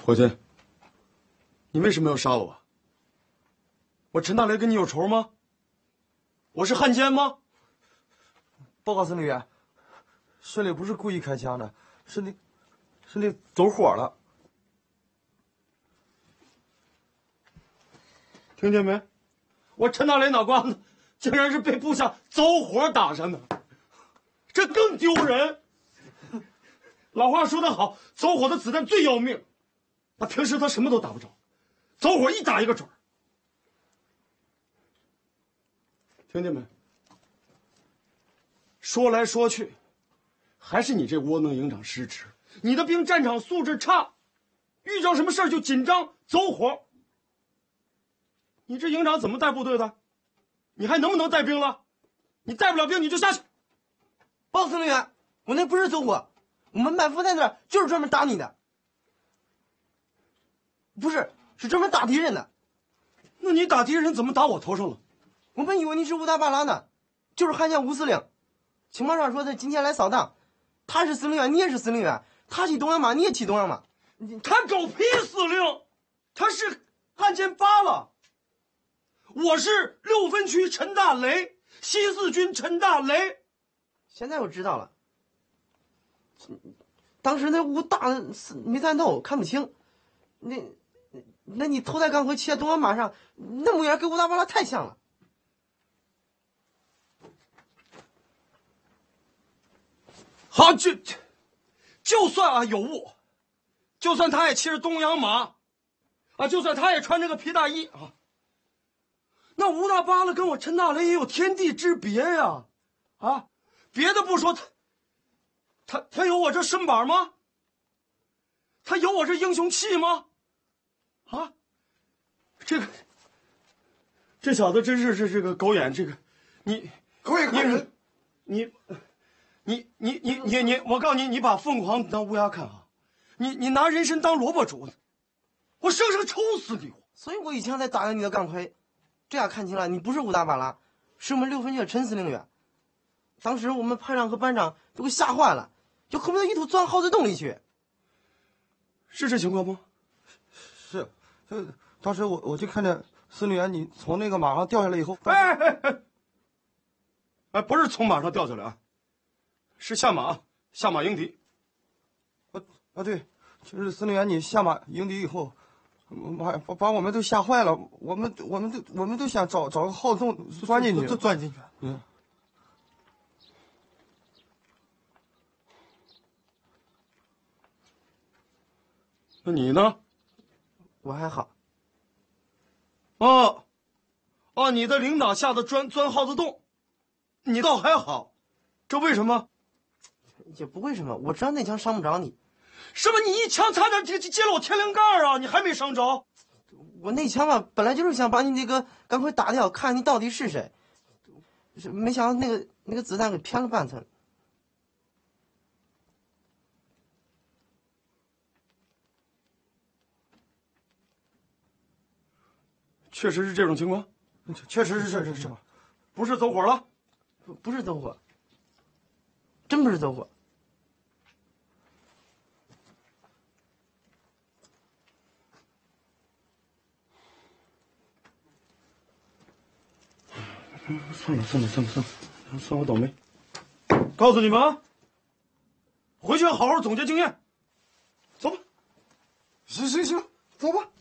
伙计，你为什么要杀我？我陈大雷跟你有仇吗？我是汉奸吗？ 报告司令员，顺利不是故意开枪的，顺利走火了。 听见没？我陈大雷脑瓜子竟然是被部下走火打上的，这更丢人。老话说得好，走火的子弹最要命，那平时他什么都打不着，走火一打一个准儿。听见没？说来说去，还是你这窝囊营长失职，你的兵战场素质差，遇着什么事儿就紧张走火。你这营长怎么带部队的？你还能不能带兵了？你带不了兵你就下去。 报司令员，我那不是走火，我们埋伏在那儿就是专门打你的，不是，是专门打敌人的。 那你打敌人怎么打我头上了？ 我们以为你是乌达巴拉呢，就是汉将吴司令。情报上说他今天来扫荡，他是司令员，你也是司令员，他骑东洋马，你也骑东洋马。 他狗屁司令，他是汉奸罢了。我是6分区陈大雷，西4军陈大雷。 现在我知道了，当时那雾大的没看透，看不清。那你头戴钢盔骑在东洋马上，那模样跟乌达巴拉太像了。 好，就算啊有误，就算他也骑着东洋马，啊，就算他也穿着个皮大衣啊，那吴大巴拉跟我陈大雷也有天地之别呀，啊，别的不说，他有我这身板吗？他有我这英雄气吗？啊，这小子真是这个狗眼，这个你狗眼看人， 你，我告诉你，你把凤凰当乌鸦看啊！你拿人参当萝卜煮呢，我生生抽死你！ 所以我一枪才打了你的钢盔，这下看清了，你不是乌达巴拉，是我们6分局的陈司令员。当时我们排长和班长都给吓坏了，就恨不得一头钻耗子洞里去。 是这情况吗？ 是，当时我就看见司令员你从那个马上掉下来以后， 哎，不是从马上掉下来啊，是下马迎敌。 对，就是司令员你下马迎敌以后，把我们都吓坏了，我们都想找个耗子洞钻进去， 就钻进去。 嗯。 那你呢？ 我还好。 哦，你的领导吓得钻耗子洞，你倒还好，这为什么？ 也不为什么，我知道那枪伤不着你。 什么？你一枪差点接了我天灵盖啊！你还没伤着？ 我那枪吧，本来就是想把你那个钢盔打掉，看你到底是谁。没想到那个子弹给偏了半寸。 确实是这种情况， 确实是， 不是走火了？ 不是走火，真不是走火。 算了，算我倒霉。告诉你们啊，回去要好好总结经验。走吧。 行，走吧。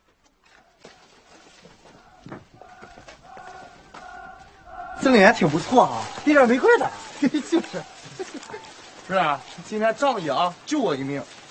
司令员挺不错啊，一点没怪的。 就是，是啊，今天仗义啊，救我一命。